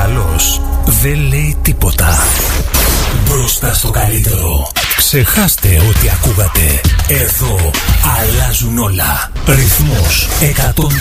καλός δεν λέει τίποτα. Μπροστά στο καλύτερο. Ξεχάστε ό,τι ακούγατε. Εδώ αλλάζουν όλα. Ρυθμός 100.